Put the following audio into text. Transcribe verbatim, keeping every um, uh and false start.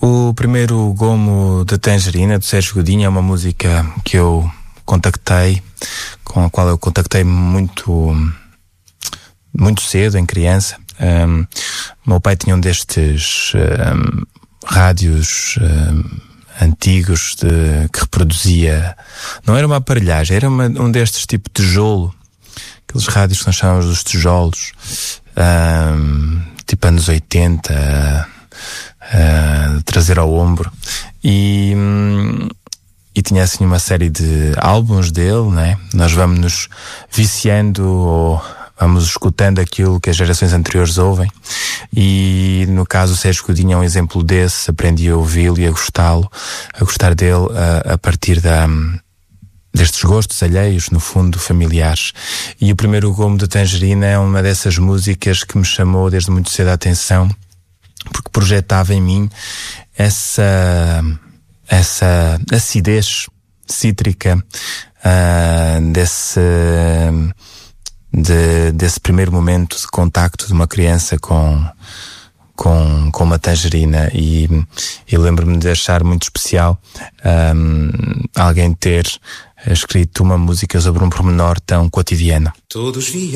O primeiro gomo da Tangerina, do Sérgio Godinho, é uma música que eu contactei, com a qual eu contactei muito, muito cedo, em criança. Um, meu pai tinha um destes um, rádios um, antigos de, que reproduzia, não era uma aparelhagem, era uma, um destes tipo tijolo, aqueles rádios que nós chamamos dos tijolos, um, tipo anos oitenta, uh, trazer ao ombro, e, um, e tinha assim uma série de álbuns dele, né? Nós vamos nos viciando ou vamos escutando aquilo que as gerações anteriores ouvem, e no caso o Sérgio Godinho é um exemplo desse. Aprendi a ouvi-lo e a gostá-lo, a gostar dele a, a partir da, destes gostos alheios, no fundo familiares. E o primeiro gomo da Tangerina é uma dessas músicas que me chamou desde muito cedo a atenção, porque projetava em mim essa, essa acidez cítrica uh, desse... De, desse primeiro momento de contacto de uma criança com, com, com uma tangerina, e, e lembro-me de achar muito especial um, alguém ter escrito uma música sobre um pormenor tão cotidiano. Todos